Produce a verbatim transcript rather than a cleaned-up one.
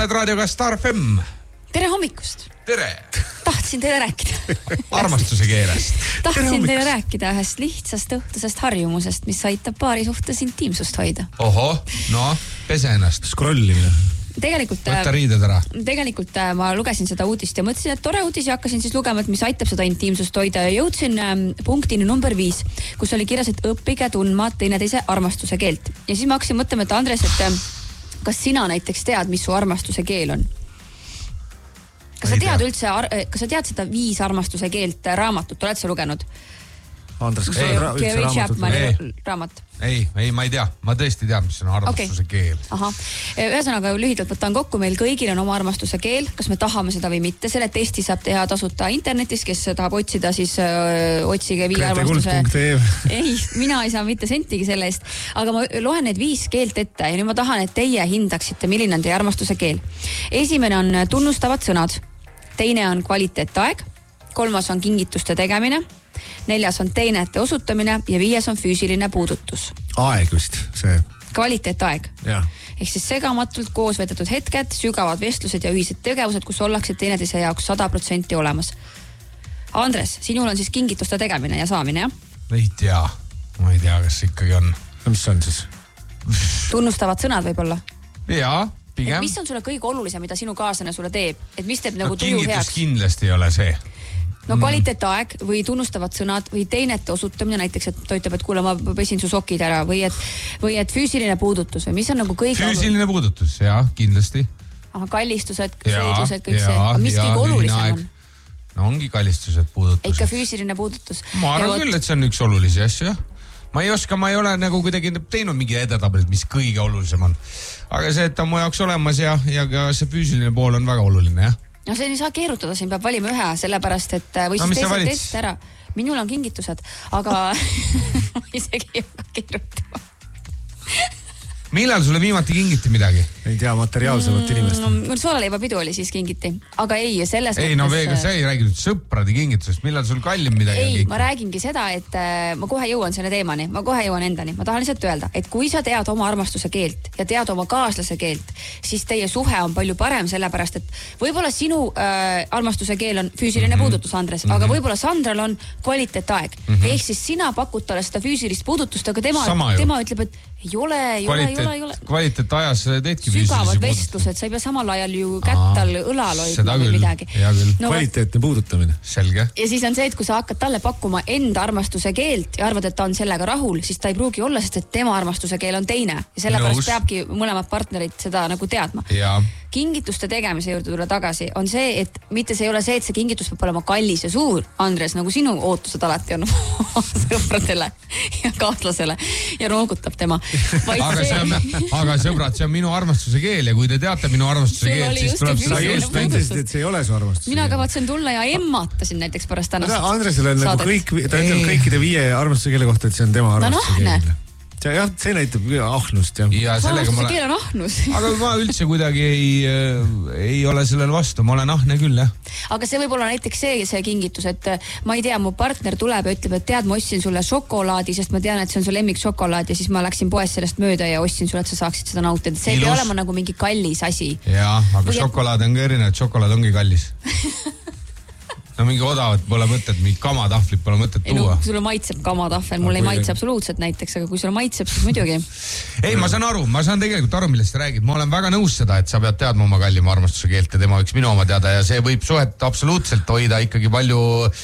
oled raadioga Star F M. Tere hommikust. Tere. Tahtsin teile rääkida. Armastuse keelest. Tahtsin teile rääkida ühest lihtsast õhtusest harjumusest, mis aitab paari suhtes intiimsust hoida. Oho, no, pese ennast. Scrollimine. Tegelikult, Võtta riided ära. Tegelikult ma lugesin seda uudist ja mõtlesin, et tore uudis ja hakkasin siis lugema, et mis aitab seda intiimsust hoida ja jõudsin ähm, punktini number viis, kus oli kirjas, et õppige tundma teineteise armastuse keelt. Ja siis ma hakkasin mõtlema, et Andres, et ähm, kas sina näiteks tead, mis su armastuse keel on? Kas sa tead üldse, kas sa tead seda viis armastuse keelt raamatut, oled sa lugenud? Andres, kas sa oled Gary Chapmani raamat? Ei, ei, ma ei tea. Ma tõesti tean, mis on armastuse okay. keel. Aha. Ühesõnaga lühidalt võtan kokku, meil kõigil on oma armastuse keel, kas me tahame seda või mitte. Selle testi saab teha tasuta internetis, kes tahab otsida, siis öö, otsige viie armastuse. Ei, mina ei saa mitte sentigi selle eest, aga ma loen need viis keelt ette ja nüüd ma tahan, et teie hindaksite, milline on teie armastuse keel. Esimene on tunnustavad sõnad, teine on kvaliteetaeg, kolmas on kingituste tegemine, neljas on teenete osutamine ja viies on füüsiline puudutus. Aeg vist, see. Kvaliteetaeg. Ja. Ehk siis segamatult koos vedetud hetked, sügavad vestlused ja ühised tegevused, kus ollakse teineteise jaoks sada protsenti olemas. Andres, sinul on siis kingituste tegemine ja saamine, jah? Ei tea. Ma ei tea, kas ikkagi on. No mis on siis? Tunnustavad sõnad võib-olla? Jaa, pigem. Et mis on sulle kõige olulisem, mida sinu kaaslane sulle teeb? Et mis teeb nagu no, tuju heaks? Kingitus kindlasti ei ole see. No kvaliteetaeg või tunnustavad sõnad või teinete osutamine näiteks, et ta ütleb, et kuule, ma pesin su sokid ära või et, või et füüsiline puudutus või mis on nagu kõige füüsiline olu... puudutus, jah, kindlasti. Aha, kallistused, ja, seedused, kõik ja, see. Aga mis ja, kõige olulisem on? No ongi kallistused, puudutused. Ikka füüsiline puudutus. Ma arvan küll, et see on üks olulisi asju, jah. Ma ei oska, ma ei ole nagu kuidagi teinud mingi edetabelit, mis kõige olulisem on. Aga see, et ta on mu jaoks olemas ja, ja ka see füüsiline pool on väga oluline, jah. No see ei saa keerutada, siin peab valima ühe, sellepärast, et või no, siis teised test ära. Minul on kingitused, aga isegi ei ole keerutama. Millal sulle viimati kingiti midagi? Ei tea, materiaalsemat inimest. Mm, mul soolaleivapidu oli siis kingiti, aga ei, selles ei, no veega, sa ei räägi nüüd sõprade kingitusest, millal sul kallim midagi ei, on? Ma räägingi seda, et äh, ma kohe jõuan selle teemani, ma kohe jõuan endani. Ma tahan lihtsalt öelda, et kui sa tead oma armastuse keelt ja tead oma kaaslase keelt, siis teie suhe on palju parem, sellepärast, et võib-olla sinu äh, armastuse keel on füüsiline mm -hmm. puudutus, Andres, mm -hmm. aga võib-olla Sandral on kvaliteetaeg. Mm -hmm. Ehk siis sina pakud talle seda füüsilist puudutust, aga tema, tema ütleb, et ei ole, ei ole, ei ole, ei ole. Kvaliteet ajas teedki sügavad vestlused, sa ei pea samal ajal ju kättal õlal hoidma või midagi. No, kvaliteetne puudutamine. Selge. Ja siis on see, et kui sa hakkad talle pakkuma enda armastuse keelt ja arvad, et ta on sellega rahul, siis ta ei pruugi olla, sest et tema armastuse keel on teine. Ja sellepärast Nõus. Peabki mõlemad partnerid seda nagu teadma. Ja. Kingituste tegemise juurde tulla tagasi on see, et mitte see ei ole see, et see kingitus peab olema kallis ja suur, Andres, nagu sinu ootused alati on sõpradele ja kaaslasele ja noogutab tema. Aga, see on, aga sõbrad, see on minu armastuse keel ja kui te teate minu armastuse see keelt, siis tuleb sa just ütlesid, et see ei ole su armastuse mina kavatsen tulla ja emmatasin näiteks pärast tänast Andresel on nagu kõik, ta ütleb kõikide viie armastuse keele kohta, et see on tema armastuse no, keel. Jah, see näitab ahnust. Ja. Ja armastuse ma... keel on ahnus. Aga ma üldse kuidagi ei, ei ole sellel vastu, ma olen ahne küll, jah. Aga see võib olla näiteks see, see kingitus, et ma ei tea, mu partner tuleb ja ütleb, et tead, ma ostsin sulle šokolaadi, sest ma tean, et see on su lemmik šokolaad ja siis ma läksin poest sellest mööda ja ostsin sulle, et sa saaksid seda nautida. See Ilus. Ei pea olema nagu mingi kallis asi. Jaa, aga Või šokolaad on ka erinev, šokolaad ongi kallis. No mingi odavat pole mõtet, mingi kamatahvlit pole mõtet tuua. Ei, no, sulle maitseb kamatahvel, mul no, ei maitse absoluutselt näiteks, aga kui sulle maitseb, siis muidugi. Ei, ma saan aru, ma saan tegelikult aru, millest sa räägid. Ma olen väga nõus seda, et sa pead teadma oma kallima armastuse keelt ja tema üks minu oma teada ja see võib suhet absoluutselt hoida ikkagi palju